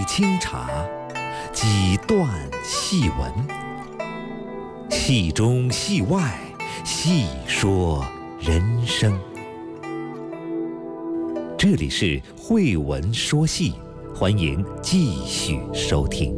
清茶，几段戏文，戏中戏外，细说人生。这里是慧文说戏，欢迎继续收听。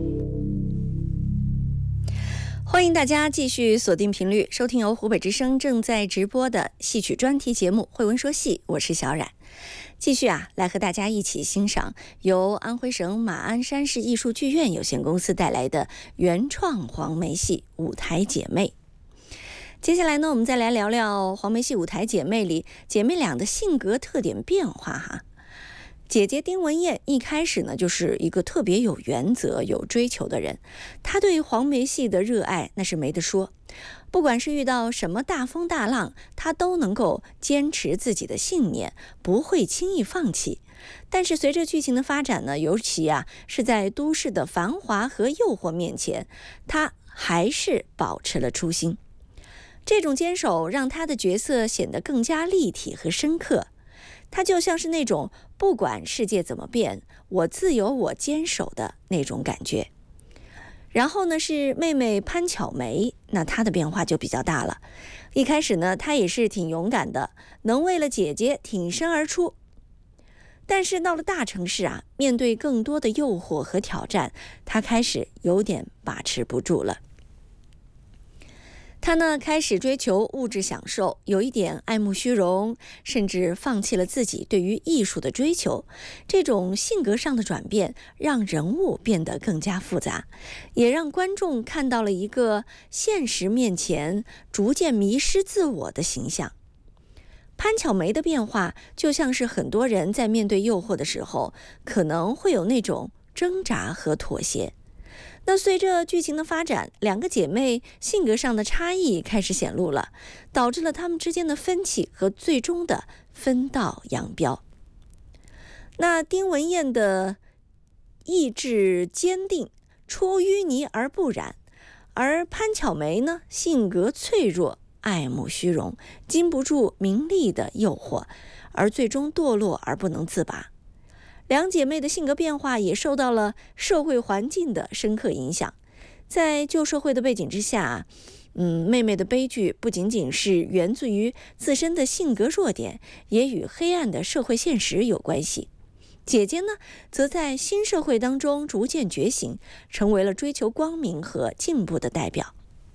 欢迎大家继续锁定频率，收听由湖北之声正在直播的戏曲专题节目《慧文说戏》，我是小冉。继续来和大家一起欣赏由安徽省马鞍山市艺术剧院有限公司带来的原创黄梅戏《舞台姐妹》。接下来呢，我们再来聊聊黄梅戏《舞台姐妹》里姐妹俩的性格特点变化姐姐丁文燕一开始呢，就是一个特别有原则、有追求的人。她对黄梅戏的热爱那是没得说，不管是遇到什么大风大浪，她都能够坚持自己的信念，不会轻易放弃。但是随着剧情的发展呢，尤其是在都市的繁华和诱惑面前，她还是保持了初心。这种坚守让她的角色显得更加立体和深刻。她就像是那种不管世界怎么变，我自有我坚守的那种感觉。然后呢，是妹妹潘巧梅，那她的变化就比较大了。一开始呢，她也是挺勇敢的，能为了姐姐挺身而出。但是到了大城市面对更多的诱惑和挑战，她开始有点把持不住了。他呢，开始追求物质享受，有一点爱慕虚荣，甚至放弃了自己对于艺术的追求。这种性格上的转变让人物变得更加复杂，也让观众看到了一个现实面前逐渐迷失自我的形象。潘巧梅的变化就像是很多人在面对诱惑的时候可能会有那种挣扎和妥协。那随着剧情的发展，两个姐妹性格上的差异开始显露了，导致了她们之间的分歧和最终的分道扬镳。那丁文燕的意志坚定，出淤泥而不染，而潘巧梅呢，性格脆弱，爱慕虚荣，经不住名利的诱惑，而最终堕落而不能自拔。两姐妹的性格变化也受到了社会环境的深刻影响。在旧社会的背景之下，妹妹的悲剧不仅仅是源自于自身的性格弱点，也与黑暗的社会现实有关系。姐姐呢，则在新社会当中逐渐觉醒，成为了追求光明和进步的代表。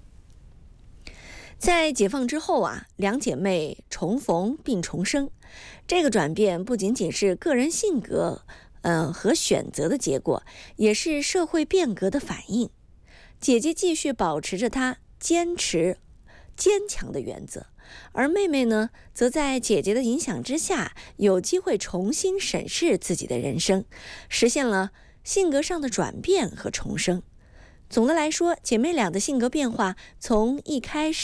在解放之后两姐妹重逢并重生，这个转变不仅仅是个人性格和选择的结果，也是社会变革的反应。姐姐继续保持着她坚强的原则，而妹妹呢，则在姐姐的影响之下，有机会重新审视自己的人生，实现了性格上的转变和重生。总的来说，姐妹俩的性格变化从一开始